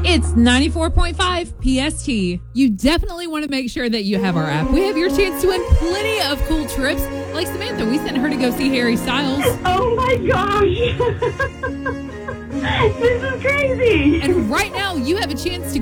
It's 94.5 PST. You definitely want to make sure that you have our app. We have your chance to win plenty of cool trips. Like Samantha, we sent her to go see Harry Styles. Oh my gosh. This is crazy. And right now, you have a chance to